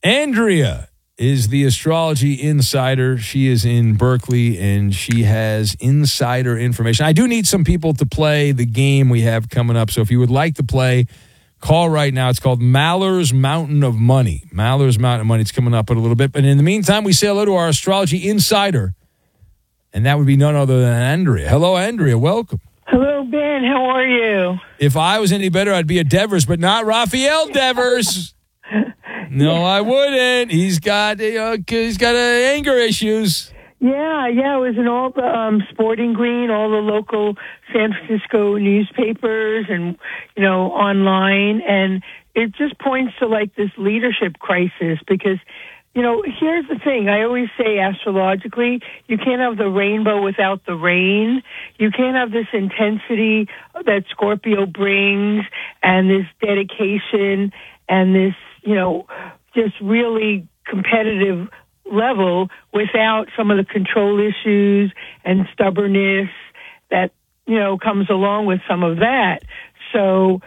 Andrea is the astrology insider. She is in Berkeley, and she has insider information. I do need some people to play the game we have coming up. So if you would like to play, call right now. It's called Maller's Mountain of Money. Maller's Mountain of Money. It's coming up in a little bit. But in the meantime, we say hello to our astrology insider, and that would be none other than Andrea. Hello, Andrea. Welcome. Hello, Ben. How are you? If I was any better, I'd be a Devers, but not Rafael Devers. No, I wouldn't. He's got anger issues. Yeah. It was in all the Sporting Green, all the local San Francisco newspapers, and online, and it just points to like this leadership crisis because. Here's the thing. I always say astrologically, you can't have the rainbow without the rain. You can't have this intensity that Scorpio brings and this dedication and this, just really competitive level without some of the control issues and stubbornness that, comes along with some of that. So,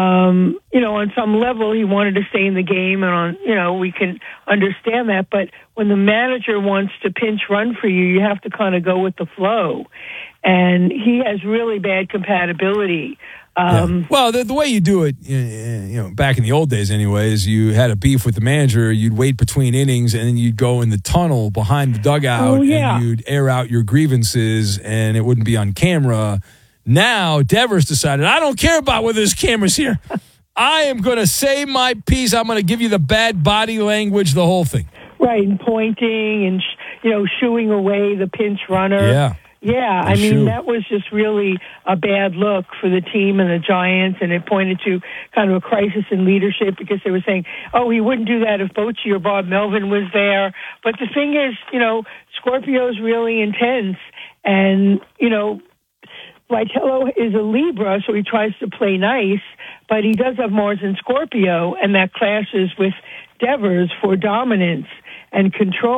on some level, he wanted to stay in the game, and we can understand that. But when the manager wants to pinch run for you, you have to kind of go with the flow. And he has really bad compatibility. Well, the way you do it, back in the old days, anyways, you had a beef with the manager. You'd wait between innings, and then you'd go in the tunnel behind the dugout, and you'd air out your grievances, and it wouldn't be on camera. Now, Devers decided, I don't care about whether there's cameras here. I am going to say my piece. I'm going to give you the bad body language, the whole thing. Right, and pointing and, shooing away the pinch runner. Yeah. Yeah, I mean, that was just really a bad look for the team and the Giants, and it pointed to kind of a crisis in leadership because they were saying, he wouldn't do that if Bochy or Bob Melvin was there. But the thing is, Scorpio's really intense, and, Vitello is a Libra, so he tries to play nice, but he does have Mars in Scorpio, and that clashes with Devers for dominance and control.